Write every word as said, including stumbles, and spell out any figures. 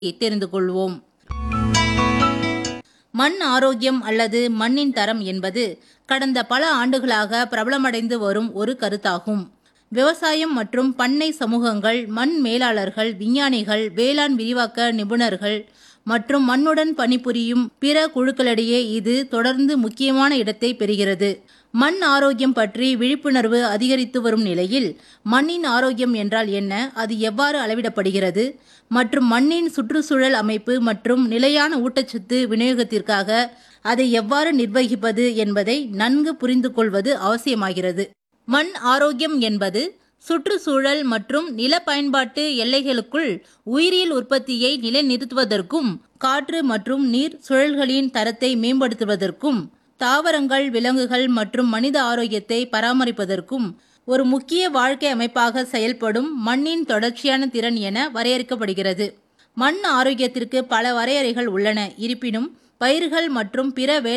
தெரிந்து கொள்வோம். மண் ஆரோக்கியம் அல்லது மண்ணின் தரம் என்பது கடந்த பல ஆண்டுகளாக பிரபலமடைந்து வரும் ஒரு கருத்தாகும். விவசாயம் மற்றும் பண்ணை சமூகங்கள், மண் மேலாளர்கள், விஞ்ஞானிகள், வேளாண் விரிவாக்க நிபுணர்கள் மற்றும் மண்ணுடன் பணிபுரியும் பிற குழுக்களிடையே இது தொடர்ந்து முக்கியமான இடத்தை பெறுகிறது. மண் ஆரோக்கியம் பற்றி விழிப்புணர்வு அதிகரித்து வரும் நிலையில், மண்ணின் ஆரோக்கியம் என்றால் என்ன, அது எவ்வாறு அளவிடப்படுகிறது மற்றும் மண்ணின் சுற்றுச்சூழல் அமைப்பு மற்றும் நிலையான ஊட்டச்சத்து விநியோகத்திற்காக அதை எவ்வாறு நிர்வகிப்பது என்பதை நன்கு புரிந்து கொள்வது அவசியமாகிறது. மண் ஆரோக்கியம் என்பது சுற்றுச்சூழல் மற்றும் நில பயன்பாட்டு எல்லைகளுக்குள் உயிரியல் உற்பத்தியை நிலைநிறுத்துவதற்கும், காற்று மற்றும் நீர் சுழல்களின் தரத்தை மேம்படுத்துவதற்கும், தாவரங்கள், விலங்குகள் மற்றும் மனித ஆரோக்கியத்தை பராமரிப்பதற்கும் ஒரு முக்கிய வாழ்க்கை அமைப்பாக செயல்படும் மண்ணின் தொடர்ச்சியான திறன் என வரையறுக்கப்படுகிறது. மண் ஆரோக்கியத்திற்கு பல வரையறைகள் உள்ளன. இருப்பினும் பயிர்கள் மற்றும் பிற